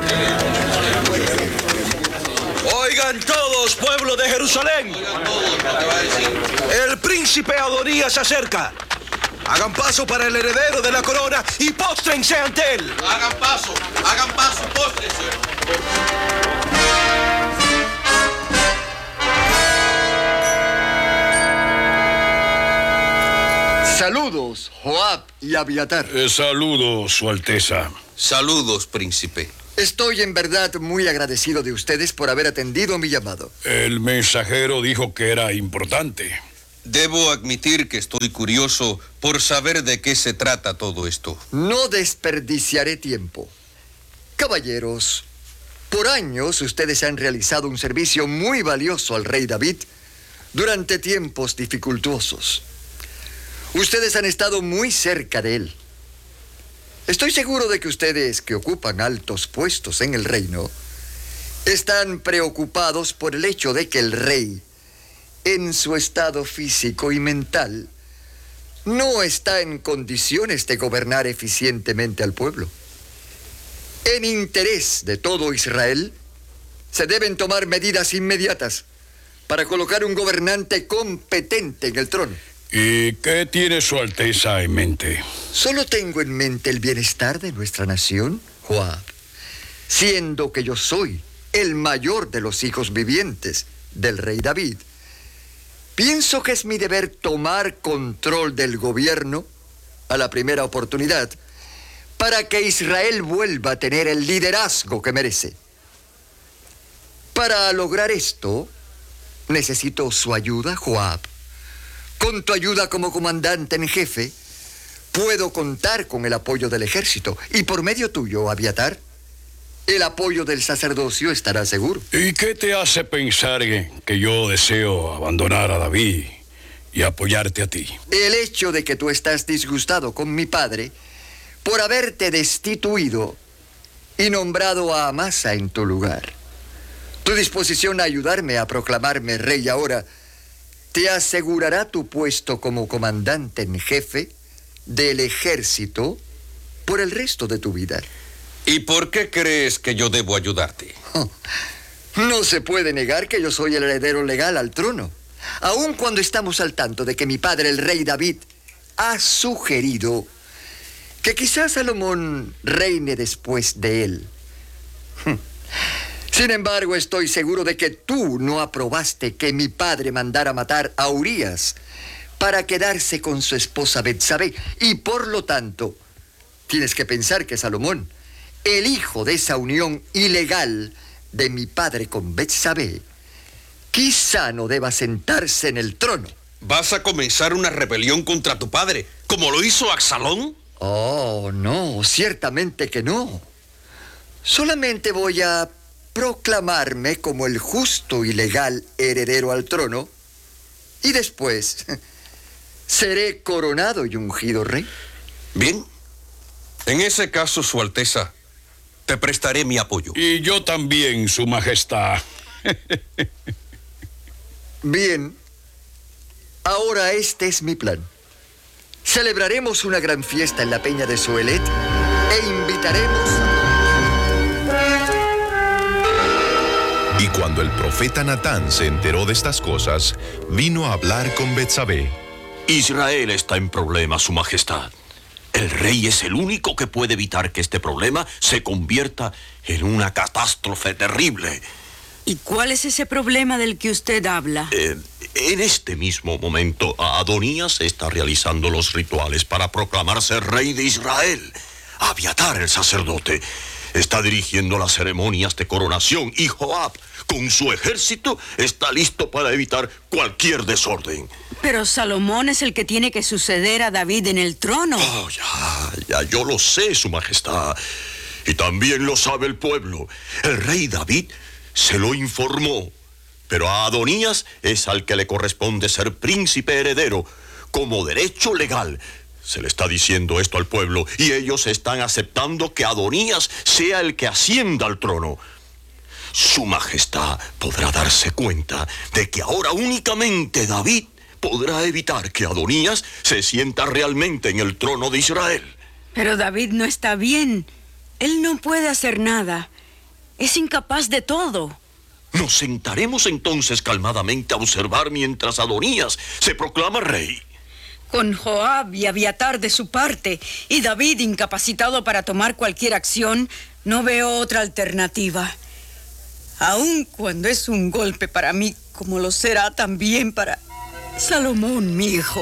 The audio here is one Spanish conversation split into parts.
Oigan todos, pueblo de Jerusalén. El príncipe Adonías se acerca. Hagan paso para el heredero de la corona y póstrense ante él. Hagan paso, póstrense. Saludos, Joab y Abiatar. Saludos, Su Alteza. Saludos, príncipe. Estoy en verdad muy agradecido de ustedes por haber atendido mi llamado. El mensajero dijo que era importante. Debo admitir que estoy curioso por saber de qué se trata todo esto. No desperdiciaré tiempo. Caballeros, por años ustedes han realizado un servicio muy valioso al rey David durante tiempos dificultuosos. Ustedes han estado muy cerca de él. Estoy seguro de que ustedes, que ocupan altos puestos en el reino, están preocupados por el hecho de que el rey, en su estado físico y mental, no está en condiciones de gobernar eficientemente al pueblo. En interés de todo Israel, se deben tomar medidas inmediatas para colocar un gobernante competente en el trono. ¿Y qué tiene Su Alteza en mente? Solo tengo en mente el bienestar de nuestra nación, Joab, siendo que yo soy el mayor de los hijos vivientes del rey David. Pienso que es mi deber tomar control del gobierno a la primera oportunidad para que Israel vuelva a tener el liderazgo que merece. Para lograr esto, necesito su ayuda, Joab. Con tu ayuda como comandante en jefe, puedo contar con el apoyo del ejército. Y por medio tuyo, Abiatar, el apoyo del sacerdocio estará seguro. ¿Y qué te hace pensar que yo deseo abandonar a David y apoyarte a ti? El hecho de que tú estás disgustado con mi padre por haberte destituido y nombrado a Amasa en tu lugar. Tu disposición a ayudarme a proclamarme rey ahora te asegurará tu puesto como comandante en jefe del ejército por el resto de tu vida. ¿Y por qué crees que yo debo ayudarte? No se puede negar que yo soy el heredero legal al trono, aun cuando estamos al tanto de que mi padre, el rey David, ha sugerido que quizás Salomón reine después de él. Sin embargo, estoy seguro de que tú no aprobaste que mi padre mandara matar a Urías para quedarse con su esposa Betsabé, y por lo tanto, tienes que pensar que Salomón, el hijo de esa unión ilegal de mi padre con Betsabé, quizá no deba sentarse en el trono. ¿Vas a comenzar una rebelión contra tu padre, como lo hizo Absalón? Oh, no, ciertamente que no. Solamente voy a proclamarme como el justo y legal heredero al trono, y después seré coronado y ungido rey. Bien, en ese caso, Su Alteza, te prestaré mi apoyo. Y yo también, Su Majestad. Bien, ahora este es mi plan. Celebraremos una gran fiesta en la peña de Zohelet e invitaremos Y cuando el profeta Natán se enteró de estas cosas, vino a hablar con Betsabé. Israel está en problemas, Su Majestad. El rey es el único que puede evitar que este problema se convierta en una catástrofe terrible. ¿Y cuál es ese problema del que usted habla? En este mismo momento, Adonías está realizando los rituales para proclamarse rey de Israel. Abiatar, el sacerdote, está dirigiendo las ceremonias de coronación, y Joab, con su ejército, está listo para evitar cualquier desorden. Pero Salomón es el que tiene que suceder a David en el trono. Oh, ya, yo lo sé, Su Majestad. Y también lo sabe el pueblo. El rey David se lo informó. Pero a Adonías es al que le corresponde ser príncipe heredero, como derecho legal. Se le está diciendo esto al pueblo, y ellos están aceptando que Adonías sea el que ascienda al trono. Su Majestad podrá darse cuenta de que ahora únicamente David podrá evitar que Adonías se sienta realmente en el trono de Israel. Pero David no está bien. Él no puede hacer nada. Es incapaz de todo. Nos sentaremos entonces calmadamente a observar mientras Adonías se proclama rey. Con Joab y Abiatar de su parte y David incapacitado para tomar cualquier acción, no veo otra alternativa. Aun cuando es un golpe para mí, como lo será también para Salomón, mi hijo.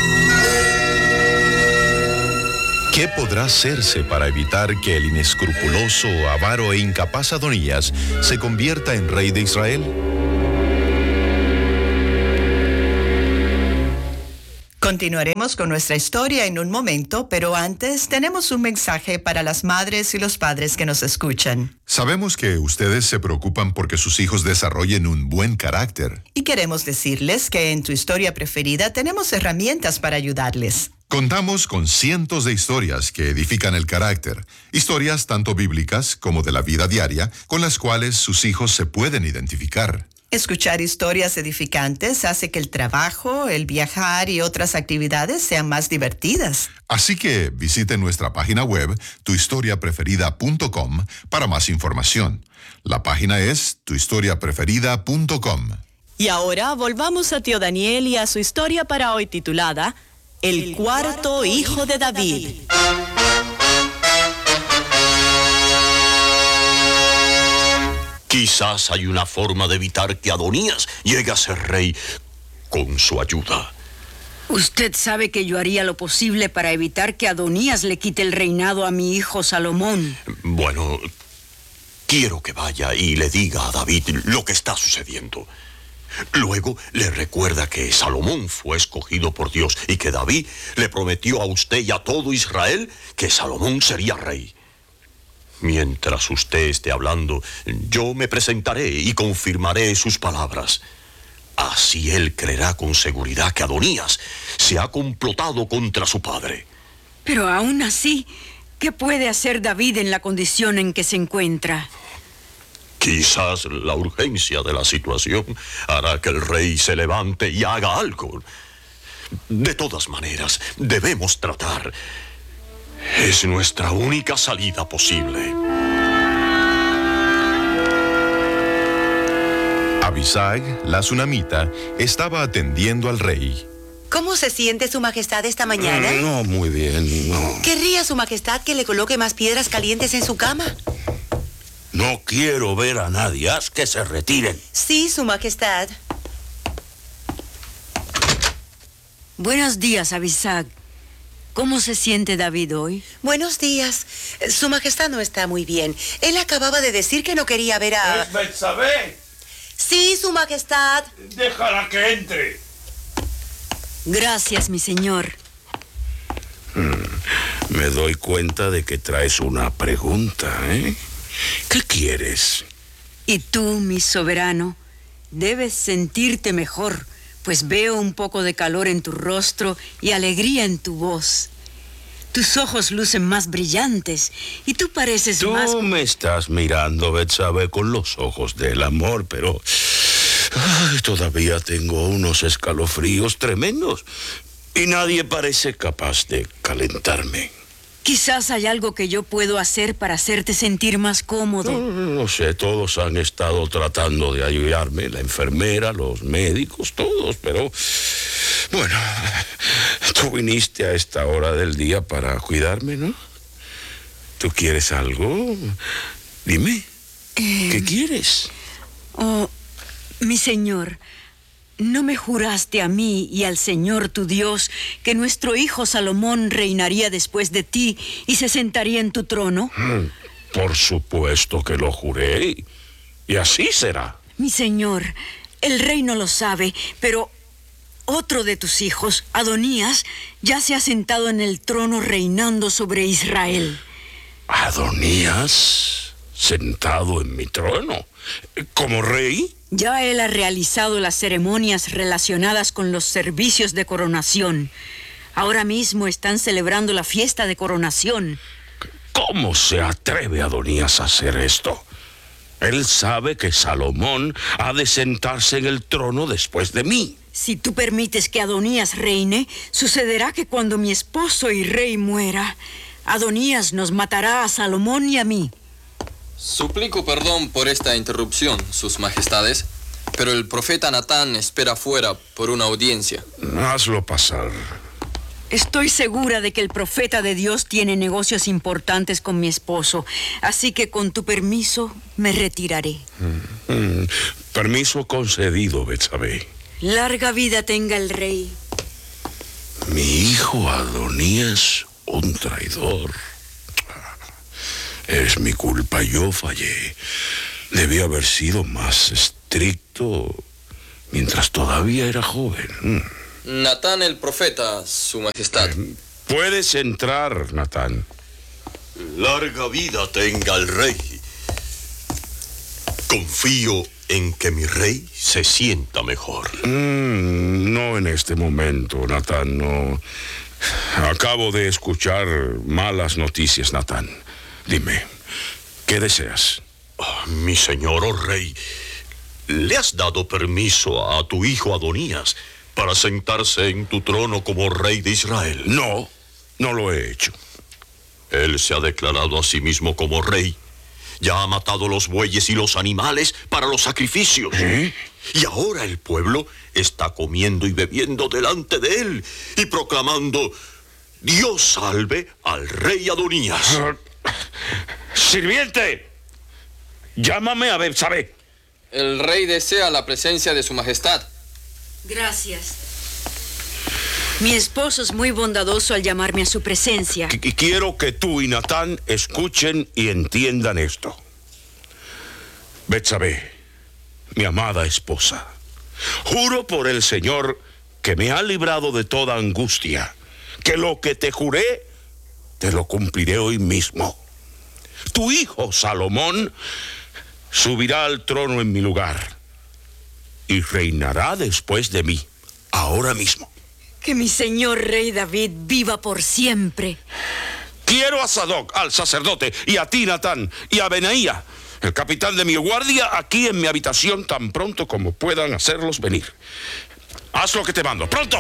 ¿Qué podrá hacerse para evitar que el inescrupuloso, avaro e incapaz Adonías se convierta en rey de Israel? Continuaremos con nuestra historia en un momento, pero antes tenemos un mensaje para las madres y los padres que nos escuchan. Sabemos que ustedes se preocupan porque sus hijos desarrollen un buen carácter. Y queremos decirles que en Tu Historia Preferida tenemos herramientas para ayudarles. Contamos con cientos de historias que edifican el carácter, historias tanto bíblicas como de la vida diaria, con las cuales sus hijos se pueden identificar. Escuchar historias edificantes hace que el trabajo, el viajar y otras actividades sean más divertidas. Así que visite nuestra página web, tuhistoriapreferida.com, para más información. La página es tuhistoriapreferida.com. Y ahora volvamos a tío Daniel y a su historia para hoy titulada El cuarto hijo de David. Quizás hay una forma de evitar que Adonías llegue a ser rey con su ayuda. Usted sabe que yo haría lo posible para evitar que Adonías le quite el reinado a mi hijo Salomón. Bueno, quiero que vaya y le diga a David lo que está sucediendo. Luego le recuerda que Salomón fue escogido por Dios y que David le prometió a usted y a todo Israel que Salomón sería rey. Mientras usted esté hablando, yo me presentaré y confirmaré sus palabras. Así él creerá con seguridad que Adonías se ha complotado contra su padre. Pero aún así, ¿qué puede hacer David en la condición en que se encuentra? Quizás la urgencia de la situación hará que el rey se levante y haga algo. De todas maneras, debemos tratar. Es nuestra única salida posible. Abisag, la tsunamita, estaba atendiendo al rey. ¿Cómo se siente su majestad esta mañana? No, muy bien, no. ¿Querría su majestad que le coloque más piedras calientes en su cama? No quiero ver a nadie. Haz que se retiren. Sí, su majestad. Buenos días, Abisag. ¿Cómo se siente David hoy? Buenos días. Su majestad no está muy bien. Él acababa de decir que no quería ver a... ¿Es Betsabé? Sí, su majestad. Déjala que entre. Gracias, mi señor. Me doy cuenta de que traes una pregunta, ¿eh? ¿Qué quieres? Y tú, mi soberano, debes sentirte mejor, pues veo un poco de calor en tu rostro y alegría en tu voz. Tus ojos lucen más brillantes y tú pareces más... Tú me estás mirando, Betsabé, con los ojos del amor, pero... todavía tengo unos escalofríos tremendos y nadie parece capaz de calentarme. Quizás hay algo que yo puedo hacer para hacerte sentir más cómodo. No sé, todos han estado tratando de ayudarme, la enfermera, los médicos, todos, pero... Bueno, tú viniste a esta hora del día para cuidarme, ¿no? ¿Tú quieres algo? Dime, ¿qué quieres? Oh, mi señor, ¿no me juraste a mí y al Señor tu Dios que nuestro hijo Salomón reinaría después de ti y se sentaría en tu trono? Por supuesto que lo juré, y así será. Mi señor, el rey no lo sabe, pero otro de tus hijos, Adonías, ya se ha sentado en el trono reinando sobre Israel. ¿Adonías sentado en mi trono? ¿Como rey? Ya él ha realizado las ceremonias relacionadas con los servicios de coronación. Ahora mismo están celebrando la fiesta de coronación. ¿Cómo se atreve Adonías a hacer esto? Él sabe que Salomón ha de sentarse en el trono después de mí. Si tú permites que Adonías reine, sucederá que cuando mi esposo y rey muera, Adonías nos matará a Salomón y a mí. Suplico perdón por esta interrupción, sus majestades, pero el profeta Natán espera fuera por una audiencia. Hazlo pasar. Estoy segura de que el profeta de Dios tiene negocios importantes con mi esposo, así que con tu permiso me retiraré. Permiso concedido, Betsabé. Larga vida tenga el rey. Mi hijo Adonías, un traidor. Es mi culpa, yo fallé. Debí haber sido más estricto mientras todavía era joven. Natán el profeta, su majestad. Puedes entrar, Natán. Larga vida tenga el rey. Confío en que mi rey se sienta mejor. No en este momento, Natán, no. Acabo de escuchar malas noticias, Natán. Dime, ¿qué deseas? Mi señor, oh rey, ¿le has dado permiso a tu hijo Adonías para sentarse en tu trono como rey de Israel? No, no lo he hecho. Él se ha declarado a sí mismo como rey. Ya ha matado los bueyes y los animales para los sacrificios. Y ahora el pueblo está comiendo y bebiendo delante de él y proclamando: Dios salve al rey Adonías. ¡Sirviente! Llámame a Betsabé. El rey desea la presencia de su majestad. Gracias. Mi esposo es muy bondadoso al llamarme a su presencia. Y quiero que tú y Natán escuchen y entiendan esto. Betsabé, mi amada esposa, juro por el Señor que me ha librado de toda angustia, que lo que te juré, te lo cumpliré hoy mismo. Tu hijo Salomón subirá al trono en mi lugar y reinará después de mí, ahora mismo. Que mi señor rey David viva por siempre. Quiero a Sadoc, al sacerdote, y a ti, Natán, y a Benaía, el capitán de mi guardia, aquí en mi habitación tan pronto como puedan hacerlos venir. Haz lo que te mando, ¡pronto!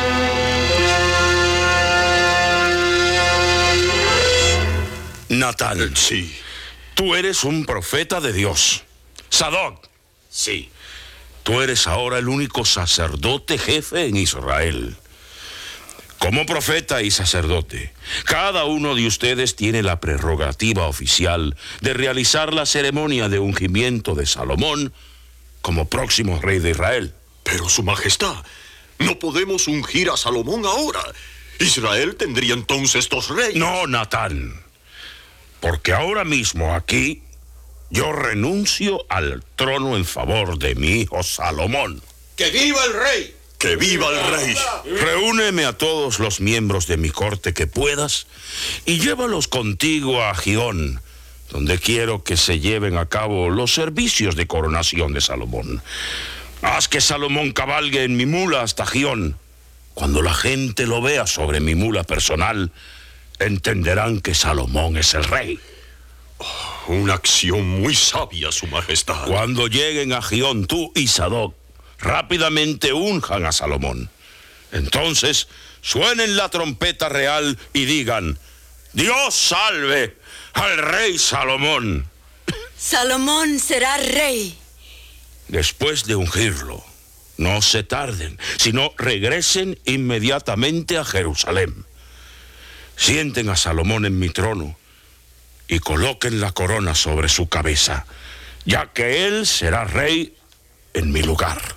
Natán. Sí. Tú eres un profeta de Dios. Sadoc. Sí. Tú eres ahora el único sacerdote jefe en Israel. Como profeta y sacerdote, cada uno de ustedes tiene la prerrogativa oficial de realizar la ceremonia de ungimiento de Salomón como próximo rey de Israel. Pero, su majestad, no podemos ungir a Salomón ahora. Israel tendría entonces dos reyes. No, Natán, porque ahora mismo aquí yo renuncio al trono en favor de mi hijo Salomón. ¡Que viva el rey! ¡Que viva el rey! Reúneme a todos los miembros de mi corte que puedas y llévalos contigo a Gión, donde quiero que se lleven a cabo los servicios de coronación de Salomón. Haz que Salomón cabalgue en mi mula hasta Gión. Cuando la gente lo vea sobre mi mula personal, entenderán que Salomón es el rey. Una acción muy sabia, su majestad. Cuando lleguen a Gión, tú y Sadoc rápidamente unjan a Salomón. Entonces suenen la trompeta real y digan: Dios salve al rey Salomón. Salomón será rey. Después de ungirlo, no se tarden, sino regresen inmediatamente a Jerusalén. Sienten a Salomón en mi trono y coloquen la corona sobre su cabeza, ya que él será rey en mi lugar.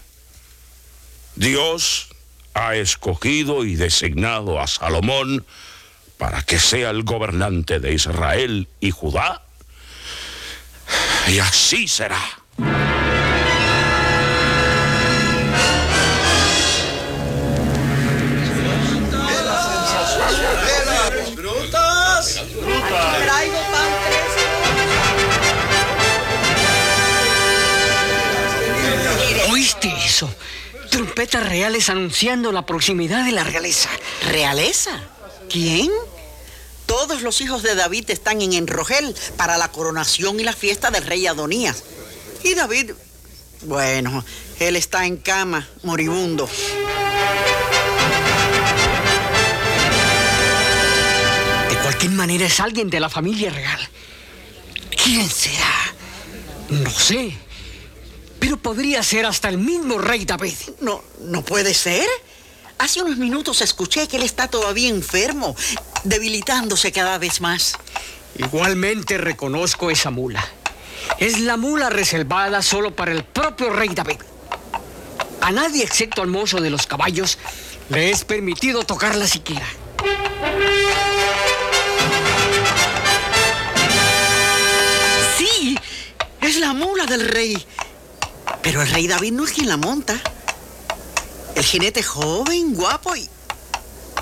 Dios ha escogido y designado a Salomón para que sea el gobernante de Israel y Judá, y así será. ¡Brutas! Traigo pan fresco. ¿Oíste eso? Trompetas reales anunciando la proximidad de la realeza. ¿Realeza? ¿Quién? Todos los hijos de David están en Enrogel para la coronación y la fiesta del rey Adonías. Y David, bueno, él está en cama, moribundo. De cualquier manera es alguien de la familia real. ¿Quién será? No sé. Pero podría ser hasta el mismo rey David. No puede ser. Hace unos minutos escuché que él está todavía enfermo, debilitándose cada vez más. Igualmente reconozco esa mula. Es la mula reservada solo para el propio rey David. A nadie excepto al mozo de los caballos le es permitido tocarla siquiera. Sí, es la mula del rey. Pero el rey David no es quien la monta. El jinete joven, guapo